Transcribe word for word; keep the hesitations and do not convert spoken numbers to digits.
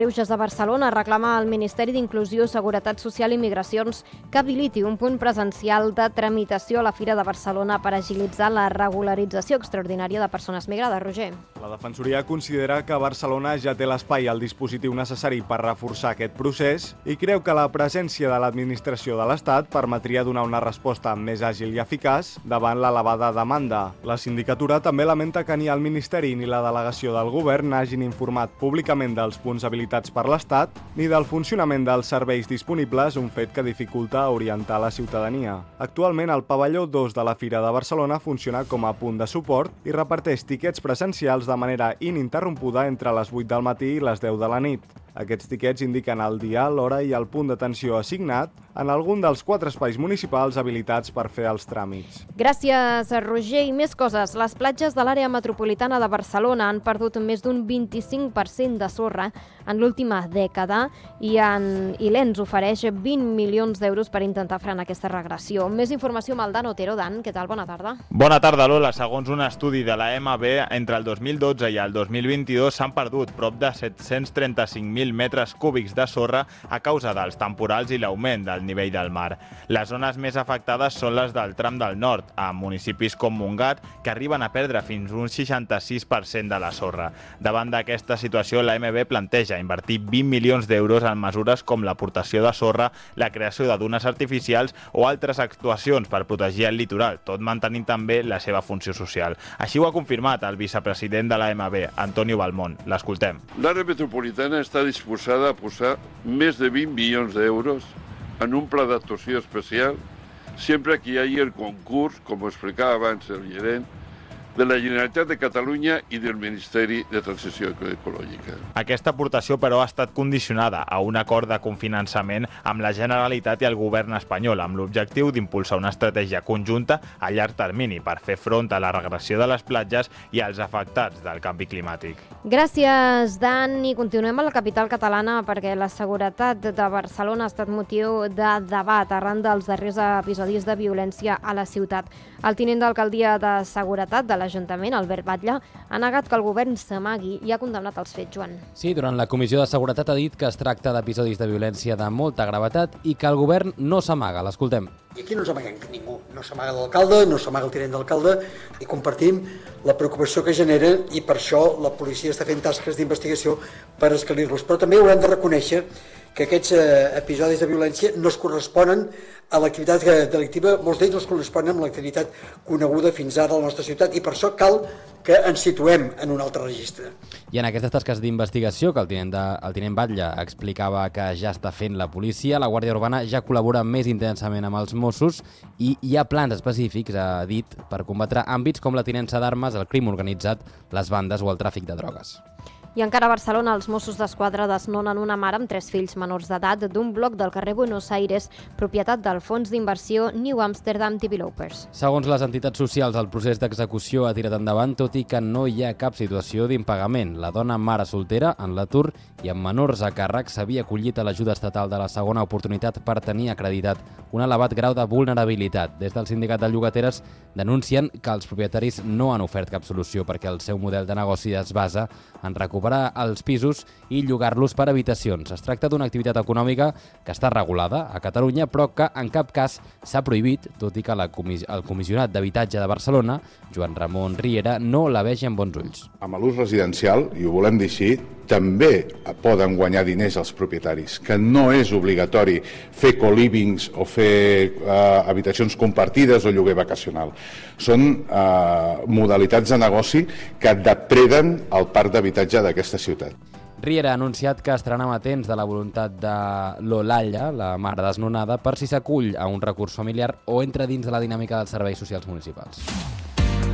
Greuges de Barcelona reclama al Ministeri d'Inclusió, Seguretat Social i Migracions que habiliti un punt presencial de tramitació a la Fira de Barcelona per agilitzar la regularització extraordinària de persones migrades. Roger. La Defensoria considera que Barcelona ja té l'espai i el dispositiu necessari per reforçar aquest procés i creu que la presència de l'administració de l'Estat permetria donar una resposta més àgil i eficaç davant l'elevada demanda. La sindicatura també lamenta que ni el Ministeri ni la delegació del Govern hagin informat públicament dels punts habilitats per l'Estat ni del funcionament dels serveis disponibles, un fet que dificulta orientar la ciutadania. Actualment, el pavelló dos de la Fira de Barcelona funciona com a punt de suport i reparteix tiquets presencials de manera ininterrompuda entre les vuit del matí i les deu de la nit. Aquests tiquets indiquen el dia, l'hora i el punt d'atenció assignat en algun dels quatre espais municipals habilitats per fer els tràmits. Gràcies, Roger. I més coses. Les platges de l'àrea metropolitana de Barcelona han perdut més d'un vint-i-cinc per cent de sorra en l'última dècada i, en, i l'E N S ofereix vint milions d'euros per intentar frenar aquesta regressió. Més informació amb el Dan Otero. Dan, què tal? Bona tarda. Bona tarda, Lola. Segons un estudi de la M B, entre el dos mil dotze i el dos mil vint-i-dos s'han perdut prop de set-cents trenta-cinc mil metres cúbics de sorra a causa dels temporals i l'augment del nivell del mar. Les zones més afectades són les del tram del nord, a municipis com Montgat, que arriben a perdre fins un seixanta-sis per cent de la sorra. Davant d'aquesta situació, la M B planteja invertir vint milions d'euros en mesures com l'aportació de sorra, la creació de dunes artificials o altres actuacions per protegir el litoral, tot mantenint també la seva funció social. Així ho ha confirmat el vicepresident de la M B, Antonio Balmón. L'escoltem. L'àrea metropolitana està disposada a posar més de vint milions d'euros en un pla d'actuació especial sempre que hi hagi el concurs, com ho explicava abans el gerent, de la Generalitat de Catalunya i del Ministeri de Transició Ecològica. Aquesta aportació, però, ha estat condicionada a un acord de cofinançament amb la Generalitat i el govern espanyol, amb l'objectiu d'impulsar una estratègia conjunta a llarg termini per fer front a la regressió de les platges i als afectats del canvi climàtic. Gràcies, Dan. I continuem a la capital catalana perquè la seguretat de Barcelona ha estat motiu de debat arran dels darrers episodis de violència a la ciutat. El tinent d'alcaldia de Seguretat de l'Ajuntament, Albert Batlle, ha negat que el govern s'amagui i ha condemnat els fets. Joan. Sí, durant la Comissió de Seguretat ha dit que es tracta d'episodis de violència de molta gravetat i que el govern no s'amaga. L'escoltem. I aquí no ens amaguem ningú. No s'amaga l'alcalde, no s'amaga el tinent d'alcalde i compartim la preocupació que genera i per això la policia està fent tasques d'investigació per esclarir-los. Però també haurem de reconèixer que aquests eh, episodis de violència no es corresponen a l'activitat delictiva, molts d'ells no es corresponen amb l'activitat coneguda fins ara a la nostra ciutat i per això cal que ens situem en un altre registre. I en aquestes tasques d'investigació que el tinent, de, el tinent Batlle explicava que ja està fent la policia, la Guàrdia Urbana ja col·labora més intensament amb els Mossos i hi ha plans específics, ha dit, per combatre àmbits com la tinença d'armes, el crim organitzat, les bandes o el tràfic de drogues. I encara a Barcelona, els Mossos d'Esquadra desnonen una mare amb tres fills menors d'edat d'un bloc del carrer Buenos Aires, propietat del fons d'inversió New Amsterdam Developers. Segons les entitats socials, el procés d'execució ha tirat endavant, tot i que no hi ha cap situació d'impagament. La dona mare soltera, en l'atur i amb menors a càrrec, s'havia acollit a l'ajuda estatal de la segona oportunitat per tenir acreditat un elevat grau de vulnerabilitat. Des del sindicat de llogateres denuncien que els propietaris no han ofert cap solució perquè el seu model de negoci es basa en recuperar els pisos i llogar-los per habitacions. Es tracta d'una activitat econòmica que està regulada a Catalunya, però que en cap cas s'ha prohibit, tot i que la comis el comissionat d'habitatge de Barcelona, Joan Ramon Riera, no la vegi amb bons ulls. Amb l'ús residencial, i ho volem dir així, també poden guanyar diners els propietaris, que no és obligatori fer co-livings o fer eh, habitacions compartides o lloguer vacacional. Són eh, modalitats de negoci que depreden el parc d'habitatge d'aquesta ciutat. Riera ha anunciat que estaran amatents de la voluntat de l'Olalla, la mare desnonada, per si s'acull a un recurs familiar o entra dins de la dinàmica dels serveis socials municipals.